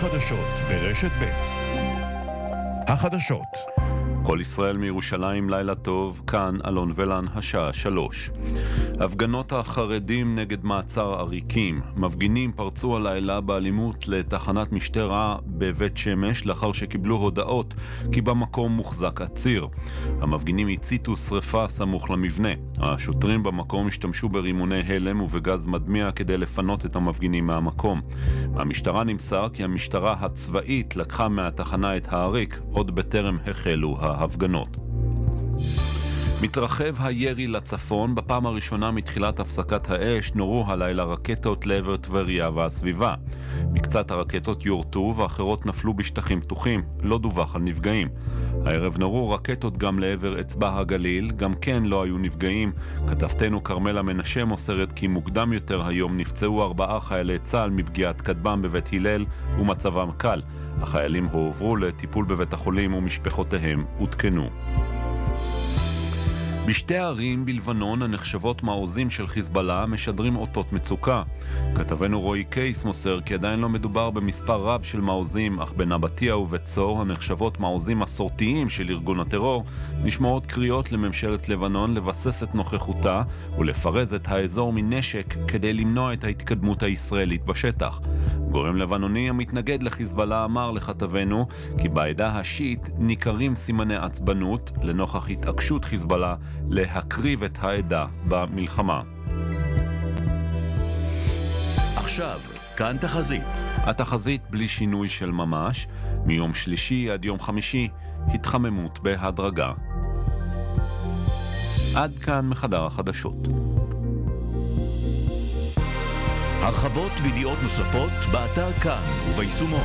החדשות ברשת ב'. החדשות. כל ישראל מירושלים, לילה טוב, כאן אלון ולן, השעה 3. הפגנות החרדים נגד מעצר עריקים. מפגינים פרצו הלילה באלימות לתחנת משטרה בבית שמש לאחר שקיבלו הודעות כי במקום מוחזק עציר. המפגינים הציתו שריפה סמוך למבנה. השוטרים במקום השתמשו ברימוני הלם ובגז מדמיע כדי לפנות את המפגינים מהמקום. מהמשטרה נמסר כי המשטרה הצבאית לקחה מהתחנה את העריק עוד בטרם החלו ההפגנות. מתרחב הירי לצפון. בפעם הראשונה מתחילת הפסקת האש נורו הלילה רקטות לעבר טבריה והסביבה. מקצת הרקטות יורטו ואחרות נפלו בשטחים פתוחים. לא דווח על נפגעים. הערב נורו רקטות גם לעבר אצבע הגליל. גם כן לא היו נפגעים. כתבתנו קרמלה מנשה מוסרת כי מוקדם יותר היום נפצעו 4 חיילי צה"ל מפגיעת כטב"ם בבית הלל ומצבם קל. החיילים הועברו לטיפול בבית החולים ומשפחותיהם הותקנו. בשתי ערים בלבנון הנחשבות מעוזים של חיזבאללה משדרים אותות מצוקה. כתבנו רועי קייס מוסר כי עדיין לא מדובר במספר רב של מעוזים, אך בנבטיה ובית צור הנחשבות מעוזים מסורתיים של ארגון הטרור, נשמעות קריאות לממשלת לבנון לבסס את נוכחותה ולפרז את האזור מנשק כדי למנוע את ההתקדמות הישראלית בשטח. גורם לבנוני המתנגד לחיזבאללה אמר לכתבנו כי בעדה השיעית ניכרים סימני עצבנות לנוכח התעקשות חיזבאללה להקריב את העדה במלחמה. עכשיו, כאן תחזית. התחזית בלי שינוי של ממש. מיום שלישי עד יום חמישי, התחממות בהדרגה. עד כאן מחדר החדשות. הרחבות וידיעות נוספות באתר כאן וביישומון.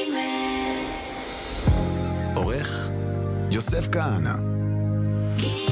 עורך יוסף כהנא.